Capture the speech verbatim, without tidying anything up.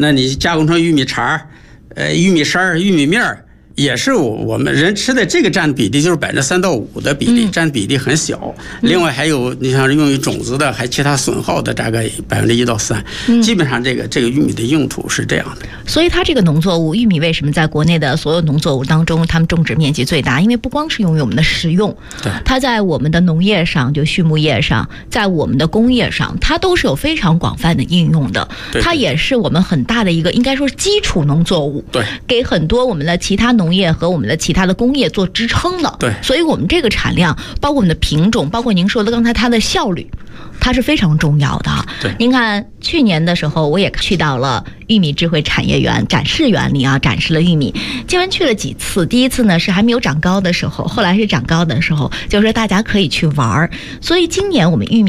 那你加工成玉米碴、呃玉米芯儿、玉米面儿。也是我们人吃的这个占比例就是百分之三到五的比例，占比例很小。另外还有你像用于种子的，还其他损耗的大概百分之一到三。基本上这个这个玉米的用途是这样的。 所以它这个农作物玉米为什么在国内的所有农作物当中，它们种植面积最大？因为不光是用于我们的食用，它在我们的农业上，就畜牧业上，在我们的工业上，它都是有非常广泛的应用的。它也是我们很大的一个应该说是基础农作物， 对， 给很多我们的其他农业和我们的其他的工业做支撑的。 对， 所以我们这个产量，包括我们的品种，包括您说的刚才它的效率，它是非常重要的。 对， 您看去年的时候，我也去到了玉米智慧产业园展示园里啊，展示了玉米。建文去了几次，第一次呢是还没有长高的时候，后来是长高的时候，就是说大家可以去玩。所以今年我们玉米